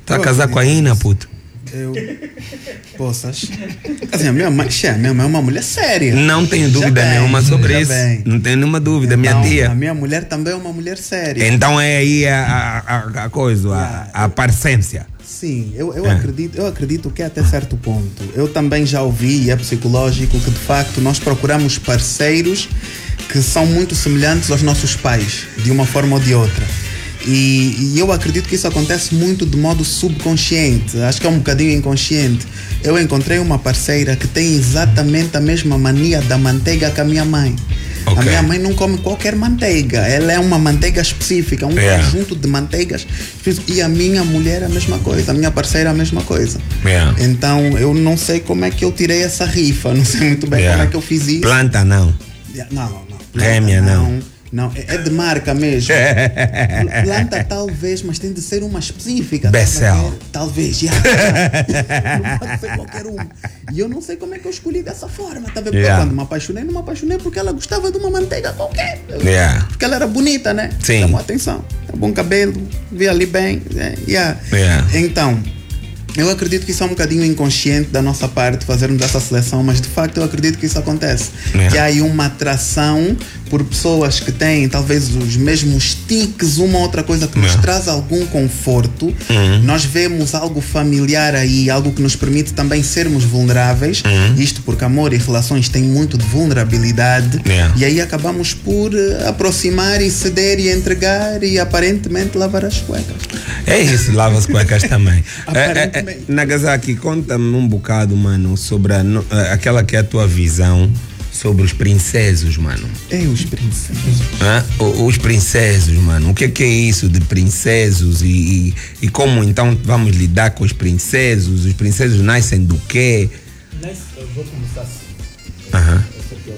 Tá a casar com a Ina, puto? Poças. Assim, a minha mãe é uma mulher séria. Não tenho dúvida nenhuma sobre isso. Não tenho nenhuma dúvida, então, minha tia. A minha mulher também é uma mulher séria. Então é aí a coisa, a parecência. Sim, eu acredito que até certo ponto. Eu também já ouvi, e é psicológico, que de facto nós procuramos parceiros que são muito semelhantes aos nossos pais, de uma forma ou de outra. E eu acredito que isso acontece muito de modo subconsciente, acho que é um bocadinho inconsciente. Eu encontrei uma parceira que tem exatamente a mesma mania da manteiga que a minha mãe. Okay. A minha mãe não come qualquer manteiga, ela é uma manteiga específica, um conjunto de manteigas. E a minha mulher é a mesma coisa, a minha parceira é a mesma coisa. Então eu não sei como é que eu tirei essa rifa, não sei muito bem como é que eu fiz isso. Planta não. Não. Gêmea não. Não, é de marca mesmo. Planta talvez, mas tem de ser uma específica. Bessel. Talvez, não pode ser qualquer uma. E eu não sei como é que eu escolhi dessa forma, tá vendo? Quando me apaixonei, não me apaixonei porque ela gostava de uma manteiga qualquer. Porque ela era bonita, né? Sim. Chamou atenção. Bom cabelo, via ali bem. Então, eu acredito que isso é um bocadinho inconsciente da nossa parte, fazermos essa seleção, mas de facto eu acredito que isso acontece. Que há aí uma atração por pessoas que têm talvez os mesmos tiques, uma outra coisa que nos traz algum conforto. Nós vemos algo familiar aí, algo que nos permite também sermos vulneráveis. Isto porque amor e relações têm muito de vulnerabilidade. E aí acabamos por aproximar e ceder e entregar e aparentemente lavar as cuecas. É isso, lava as cuecas também. Nagasaki, conta-me um bocado, mano, sobre aquela que é a tua visão sobre os princesos, mano. Os princesos. Os princesos, mano. O que é isso de princesos e como então vamos lidar com os princesos? Os princesos nascem do quê? Eu vou começar assim. Esse aqui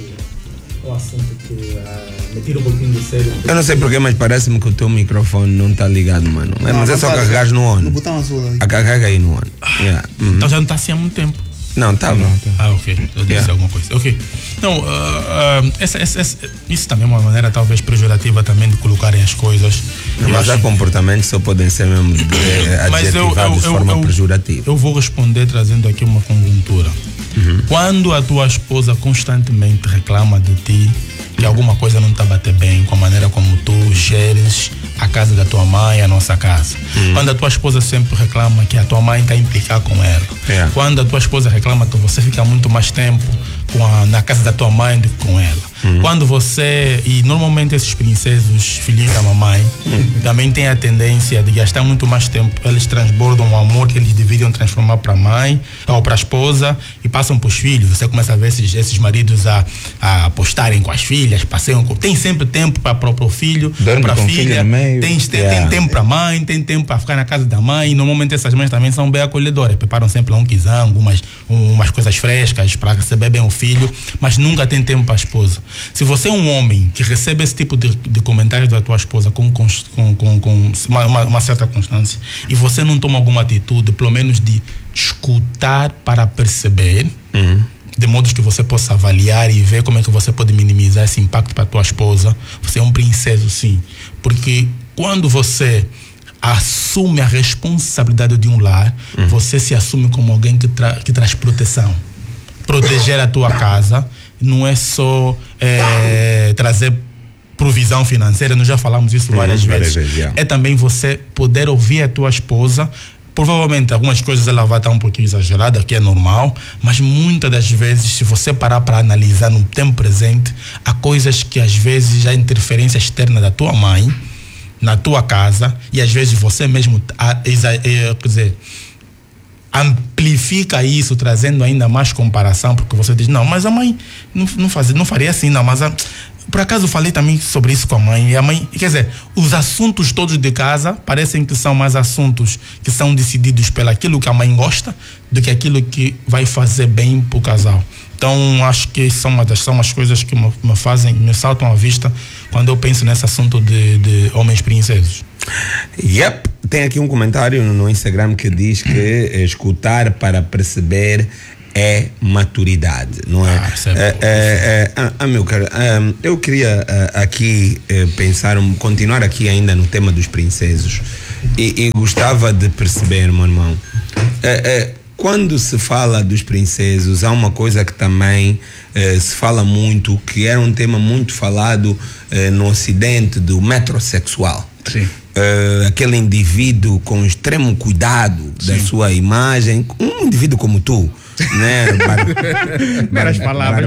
é um assunto que me tira um pouquinho do sério. Eu não sei porquê, mas parece-me que o teu microfone não está ligado, mano. Mas é só carregar no ON. No botão azul ali. Carrega aí no ON. Então já não está assim há muito tempo. Não, tá bom. Ok. Eu disse alguma coisa. Ok. Não, isso também é uma maneira talvez pejorativa também de colocarem as coisas. Mas há comportamentos que só podem ser mesmo adjetivados de forma pejorativa. Eu vou responder trazendo aqui uma conjuntura. Quando a tua esposa constantemente reclama de ti que alguma coisa não está a bater bem com a maneira como tu geres a casa da tua mãe, a nossa casa. Quando a tua esposa sempre reclama que a tua mãe está a implicar com ela. Quando a tua esposa reclama que você fica muito mais tempo na casa da tua mãe do que com ela. Quando você, e normalmente esses princesos, filhinhos da mamãe, também têm a tendência de gastar muito mais tempo, eles transbordam o amor que eles deveriam transformar para a mãe ou para a esposa e passam para os filhos. Você começa a ver esses maridos a apostarem com as filhas, passeiam tem sempre tempo para o filho, para a filha, tem tempo para a mãe, tem tempo para ficar na casa da mãe, e normalmente essas mães também são bem acolhedoras, preparam sempre um quizão, umas coisas frescas para receber bem o filho, mas nunca tem tempo para a esposa. Se você é um homem que recebe esse tipo de comentários da tua esposa com uma certa constância e você não toma alguma atitude, pelo menos de escutar para perceber, de modo que você possa avaliar e ver como é que você pode minimizar esse impacto para a tua esposa, você é um princeso, sim. Porque quando você assume a responsabilidade de um lar, você se assume como alguém que traz proteção. Proteger a tua casa não é só trazer provisão financeira, nós já falamos isso várias vezes. É também você poder ouvir a tua esposa. Provavelmente algumas coisas ela vai estar um pouquinho exagerada, que é normal, mas muitas das vezes, se você parar para analisar no tempo presente, há coisas que às vezes há interferência externa da tua mãe na tua casa, e às vezes você mesmo amplifica isso, trazendo ainda mais comparação, porque você diz, não, mas a mãe não faria assim, não, mas por acaso eu falei também sobre isso com a mãe, e a mãe, quer dizer, os assuntos todos de casa parecem que são mais assuntos que são decididos pelo aquilo que a mãe gosta do que aquilo que vai fazer bem para o casal. Então acho que são as coisas que me saltam à vista quando eu penso nesse assunto de homens princesos. Tem aqui um comentário no Instagram que diz que escutar para perceber é maturidade, não é? Meu caro, eu queria aqui continuar aqui ainda no tema dos princesos E gostava de perceber, meu irmão, quando se fala dos princesos, há uma coisa que também se fala muito, que era um tema muito falado no Ocidente, do metrosexual. Sim. Aquele indivíduo com extremo cuidado da sua imagem, um indivíduo como tu, né? Primeiras palavras.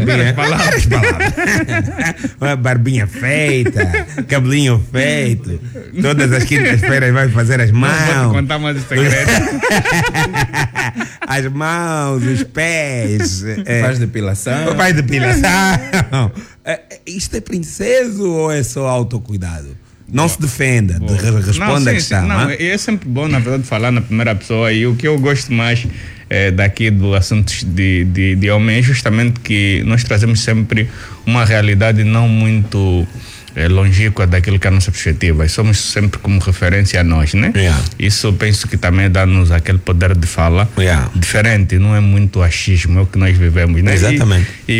Barbinha feita, cabelinho feito, todas as quintas-feiras vai fazer as mãos. Não vou te contar mais esse segredo. As mãos, os pés. Faz depilação. Faz depilação. Isto é princeso ou é só autocuidado? Não se defenda, responda a questão. Não, é sempre bom, na verdade, falar na primeira pessoa. E o que eu gosto mais daqui do assunto de homem é justamente que nós trazemos sempre uma realidade não muito longínqua daquilo que é a nossa perspectiva. E somos sempre como referência a nós, né? Yeah. Isso eu penso que também dá-nos aquele poder de fala diferente, não é muito achismo, é o que nós vivemos, né? Exatamente. E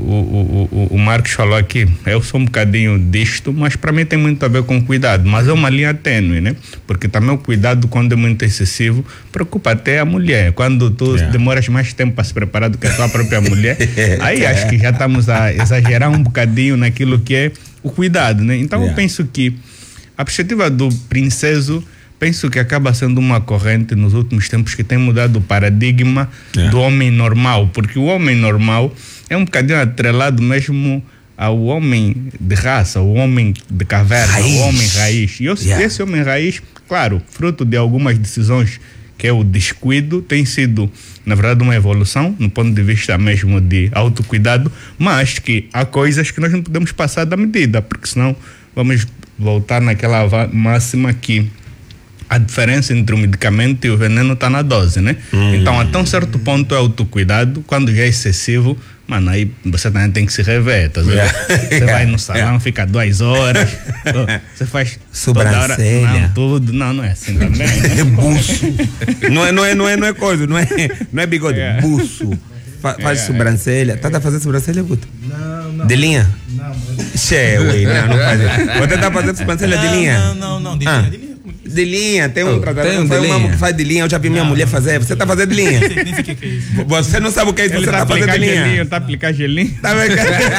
o Marcos falou aqui, eu sou um bocadinho disto, mas para mim tem muito a ver com cuidado, mas é uma linha tênue, né? Porque também o cuidado, quando é muito excessivo, preocupa até a mulher. Quando tu demoras mais tempo para se preparar do que a tua própria mulher, aí acho que já estamos a exagerar um bocadinho naquilo que é o cuidado, né? Então eu penso que a perspectiva do princeso, penso que acaba sendo uma corrente nos últimos tempos que tem mudado o paradigma do homem normal, porque o homem normal é um bocadinho atrelado mesmo ao homem de raça, o homem de caverna, o homem raiz. E esse homem raiz, claro, fruto de algumas decisões, que é o descuido, tem sido, na verdade, uma evolução, no ponto de vista mesmo de autocuidado, mas que há coisas que nós não podemos passar da medida, porque senão vamos voltar naquela máxima que a diferença entre o medicamento e o veneno está na dose, né? Então, até um certo ponto é autocuidado, quando já é excessivo, mano, aí você também tem que se rever, tá vendo? Você vai no salão, fica 2 horas, você faz sobrancelha, toda hora, tudo, não é assim também. Buço, não é coisa, não é bigode, buço. Faz sobrancelha. Tá a fazer sobrancelha, Guto? Não. De linha? Não. Não faz. Você tá fazendo sobrancelha de linha? Não, de linha. De linha, tem um tratamento. Foi um homem que faz de linha, eu já vi minha mulher fazer. Você tá fazendo de linha? Você não sabe o que é isso, você tá fazendo de linha. Tá aplicando gelinho. Tá vendo?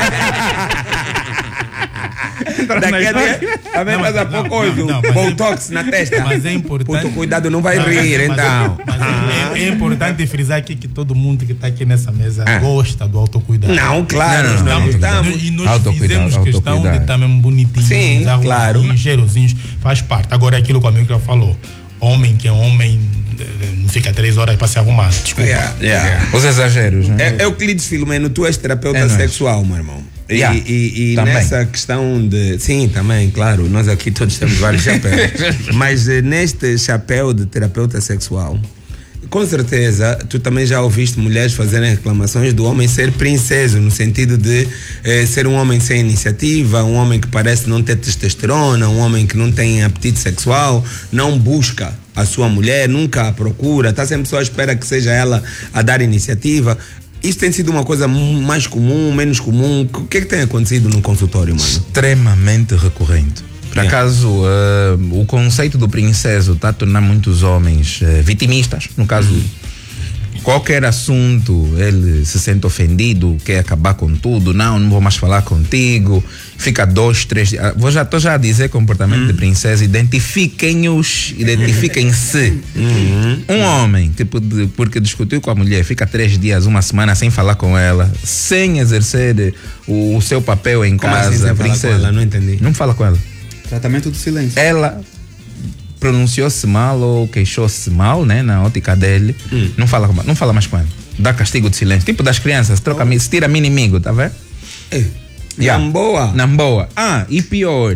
Daqui a dia, também faz a pouco hoje, botox na testa. Mas é importante. Puto, cuidado, não vai rir, então. É importante frisar aqui que todo mundo que está aqui nessa mesa gosta do autocuidado. Não, claro, E nós fizemos questão de estar mesmo bonitinho. Sim, claro. Cheirosinhos, faz parte. Agora, aquilo que o amigo já falou. Homem que é homem, não fica 3 horas para se arrumar. Desculpa. Os exageros, né? Euclides Filomeno, tu és terapeuta sexual, meu irmão. E nessa questão de... Sim, também, claro. Nós aqui todos temos vários chapéus. Mas neste chapéu de terapeuta sexual, com certeza, tu também já ouviste mulheres fazerem reclamações do homem ser princeso, no sentido de ser um homem sem iniciativa, um homem que parece não ter testosterona, um homem que não tem apetite sexual, não busca a sua mulher, nunca a procura, está sempre só à espera que seja ela a dar iniciativa. Isso tem sido uma coisa mais comum, menos comum? O que é que tem acontecido no consultório, mano? Extremamente recorrente. Por acaso, o conceito do princeso está a tornar muitos homens vitimistas. No caso, qualquer assunto, ele se sente ofendido, quer acabar com tudo. Não vou mais falar contigo. Fica 2, 3 dias. Estou já a dizer comportamento de princesa. Identifiquem-se. Um homem que, porque discutiu com a mulher, fica 3 dias, 1 semana sem falar com ela, sem exercer o seu papel em casa. Como assim, sem princesa? falar com ela? Não entendi. Não fala com ela. Tratamento do silêncio. Ela pronunciou-se mal ou queixou-se mal, né, na ótica dele. Não fala mais com ela. Dá castigo de silêncio. Tipo das crianças, se tira inimigo, tá vendo? Namboa. E pior.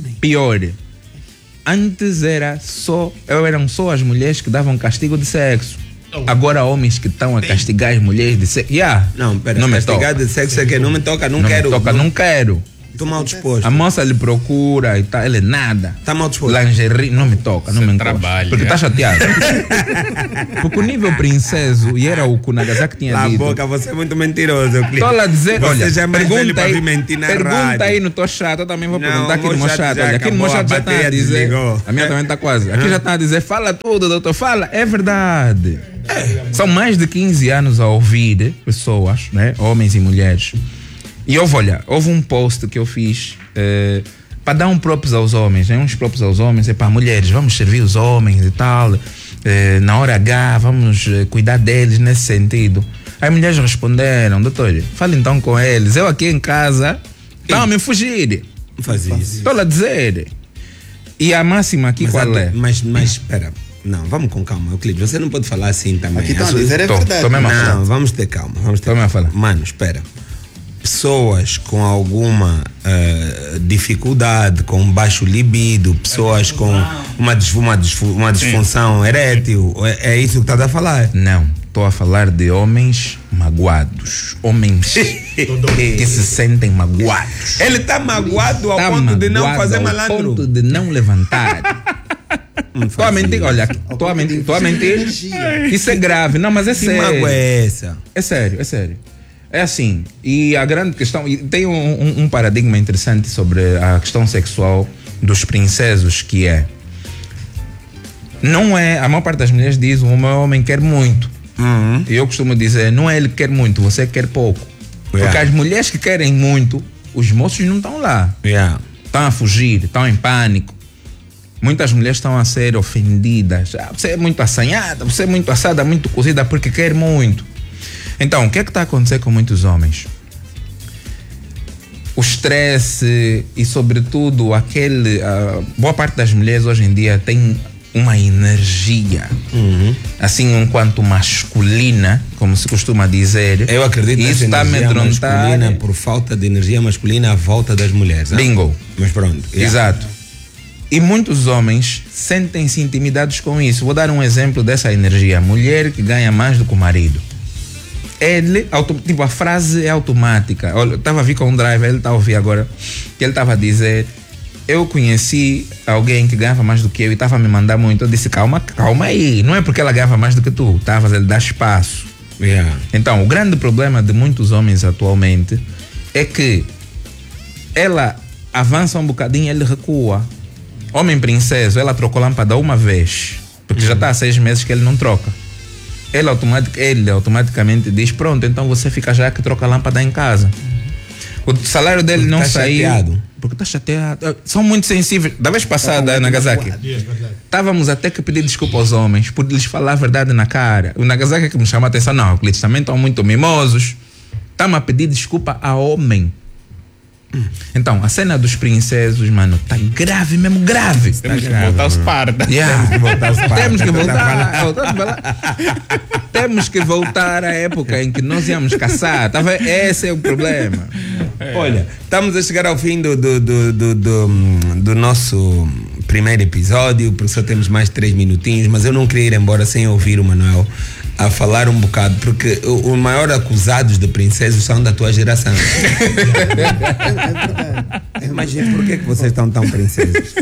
Antes eram só as mulheres que davam castigo de sexo. Agora homens que estão a castigar as mulheres de sexo. Não, pera, não castigar de sexo é que não me toca, não quero. Não quero. Estou mal disposto. A moça lhe procura e tá, ele nada. Está mal disposto. Lingerie, não me toca, não me trabalha. Porque está chateado. Porque o nível princeso, e era o que o Nagasaki tinha La dito. boca, você é muito mentiroso. Estou lá a dizer, você olha, já é mais velho para vir mentir na pergunta rádio. aí no Tô Chato, eu também vou Não, perguntar aqui no Mo Chato. Olha, aqui no Mo acabou, Chato já a está a bateria dizer. desligou. A minha também está quase. Aqui já está a dizer, fala tudo, doutor, fala. É verdade. São mais de 15 anos a ouvir pessoas, né, homens e mulheres. E houve um post que eu fiz para dar um props aos homens, né? Uns props aos homens, para mulheres, vamos servir os homens e tal, na hora H, vamos cuidar deles nesse sentido. Aí mulheres responderam, doutor, fala então com eles, eu aqui em casa, estão a me fugir. Fazia isso. Estou a dizer. E a máxima aqui qual é? Mas espera. Não, vamos com calma, Euclides. Você não pode falar assim também. Aqui estão a dizer é verdade. Tô mesmo a falar. Não, vamos ter calma. Tô mesmo a falar. Mano, espera. Pessoas com alguma dificuldade, com baixo libido, pessoas com uma disfunção erétil, é isso que estás a falar? Não, estou a falar de homens magoados. Homens que se sentem magoados. Ele está magoado ao ponto de não fazer malandro. Ao ponto de não levantar. Estou a mentir, olha, estou a mentir. Isso é grave, não, mas é Que sério. mágoa é essa? É sério. É assim, e a grande questão, e tem um paradigma interessante sobre a questão sexual dos princesos, que é, não é, a maior parte das mulheres diz, o meu homem quer muito. E eu costumo dizer, não é ele que quer muito, você quer pouco. Porque as mulheres que querem muito, os moços não estão lá. Estão a fugir, estão em pânico. Muitas mulheres estão a ser ofendidas. Você é muito assanhada, você é muito assada, muito cozida, porque quer muito. Então, o que é que está a acontecer com muitos homens? O estresse e, sobretudo, boa parte das mulheres hoje em dia tem uma energia, assim, enquanto masculina, como se costuma dizer. Eu acredito que isso está a amedrontar masculina por falta de energia masculina à volta das mulheres. Não? Bingo. Mas pronto. Exato. E muitos homens sentem-se intimidados com isso. Vou dar um exemplo dessa energia. Mulher que ganha mais do que o marido. Ele, tipo, a frase é automática. Eu estava a vir com um driver, ele está a ouvir agora, que ele estava a dizer, eu conheci alguém que ganhava mais do que eu e estava a me mandar muito. Eu disse, calma aí, não é porque ela ganhava mais do que tu, tá? Mas ele dá espaço. Então, o grande problema de muitos homens atualmente é que ela avança um bocadinho e ele recua. Homem princeso, ela trocou lâmpada uma vez, porque já está há 6 meses que ele não troca. Ele automaticamente diz, pronto, então você fica já que troca a lâmpada em casa. O salário dele porque não tá saiu. Chateado. Porque está chateado. São muito sensíveis. Da vez passada, Nagasaki, estávamos até que pedir desculpa aos homens por lhes falar a verdade na cara. O Nagasaki que me chamou a atenção, não, eles também estão muito mimosos. Estamos a pedir desculpa a homem. Então, a cena dos princesos, mano, tá grave mesmo, grave. Temos que voltar os pardas. Temos que voltar. Temos que voltar à época em que nós íamos caçar. Tá vendo? Esse é o problema. Olha, estamos a chegar ao fim do nosso primeiro episódio, porque só temos mais 3 minutinhos, mas eu não queria ir embora sem ouvir o Manuel a falar um bocado, porque os maiores acusados de princesos são da tua geração. Imagina, por que vocês estão tão princesos?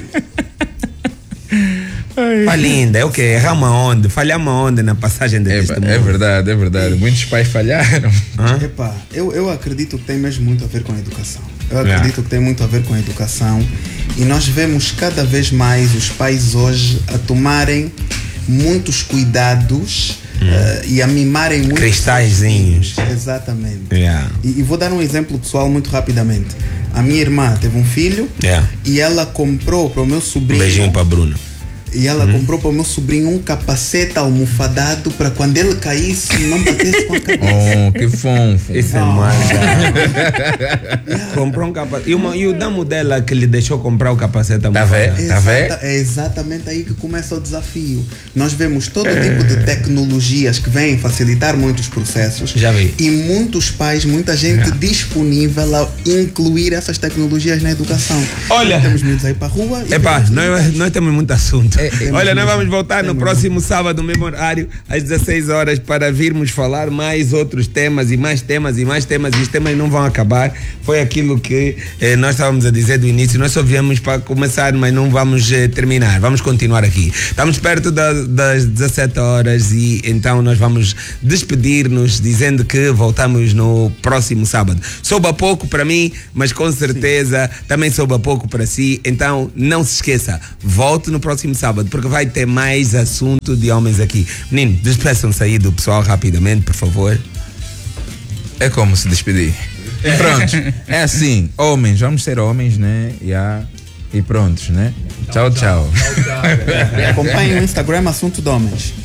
Linda, é o quê? Erramos aonde? Falhamos aonde na passagem deste mundo? É verdade. Muitos pais falharam. Epá, eu acredito que tem mesmo muito a ver com a educação. Eu acredito que tem muito a ver com a educação. E nós vemos cada vez mais os pais hoje a tomarem muitos cuidados e a mimarem muito. Cristalzinhos. Exatamente. E vou dar um exemplo pessoal muito rapidamente. A minha irmã teve um filho e ela comprou para o meu sobrinho. Beijinho para Bruno. E ela comprou para o meu sobrinho um capacete almofadado para quando ele caísse não batesse com a cabeça. Oh, que fofo. Isso é mais. Comprou um capacete. E o damo dela que lhe deixou comprar o capacete almofadado. Tá vendo? É exatamente aí que começa o desafio. Nós vemos todo tipo de tecnologias que vêm facilitar muitos processos. Já vi. E muitos pais, muita gente disponível a incluir essas tecnologias na educação. Olha. Nós temos miúdos aí para a rua. Nós temos muito assunto. Olha, nós vamos voltar no próximo sábado, no mesmo horário, às 16 horas, para virmos falar mais outros temas e mais temas e mais temas, e os temas não vão acabar. Foi aquilo que nós estávamos a dizer do início, nós só viemos para começar, mas não vamos terminar, vamos continuar aqui. Estamos perto das 17 horas e então nós vamos despedir-nos dizendo que voltamos no próximo sábado. Soube pouco para mim, mas com certeza também soube pouco para si, então não se esqueça, volte no próximo sábado porque vai ter mais assunto de homens aqui. Menino, despeçam-se aí do pessoal rapidamente, por favor. É como se despedir. Pronto, é assim, homens, vamos ser homens, né? E prontos, né? Tchau, tchau. Acompanhe o Instagram Assunto de Homens.